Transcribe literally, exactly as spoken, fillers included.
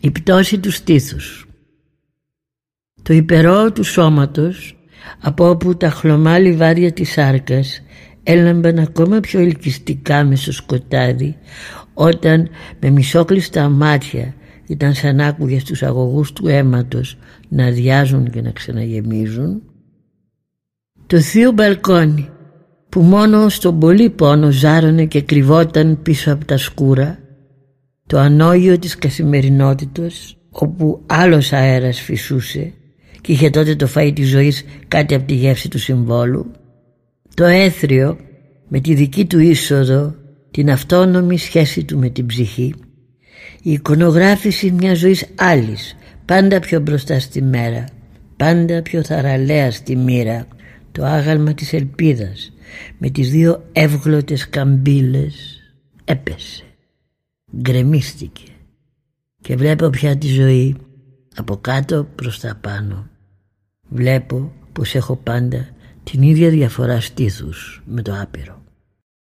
Η πτώση του στήθους. Το υπερό του σώματος, από όπου τα χλωμά λιβάδια της σάρκας έλαμπαν ακόμα πιο ελκυστικά με στο σκοτάδι, όταν με μισόκλειστα μάτια ήταν σαν άκουγες τους αγωγούς του αίματος να αδειάζουν και να ξαναγεμίζουν. Το θείο μπαλκόνι, που μόνο στον πολύ πόνο ζάρωνε και κρυβόταν πίσω από τα σκούρα, το ανώγιο της καθημερινότητος, όπου άλλος αέρας φυσούσε και είχε τότε το φαΐ της ζωής κάτι από τη γεύση του συμβόλου, το έθριο με τη δική του είσοδο, την αυτόνομη σχέση του με την ψυχή, η εικονογράφηση μιας ζωής άλλης, πάντα πιο μπροστά στη μέρα, πάντα πιο θαραλέα στη μοίρα, το άγαλμα της ελπίδας με τις δύο εύγλωτες καμπύλες έπεσε, γκρεμίστηκε και βλέπω πια τη ζωή από κάτω προς τα πάνω. Βλέπω πως έχω πάντα την ίδια διαφορά στήθους με το άπειρο.